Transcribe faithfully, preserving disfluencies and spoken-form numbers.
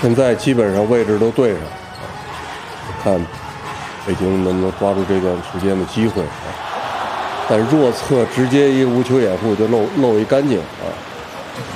现在基本上位置都对上，看北京能不能抓住这段时间的机会啊。但弱侧直接一个无球掩护就漏漏一干净啊。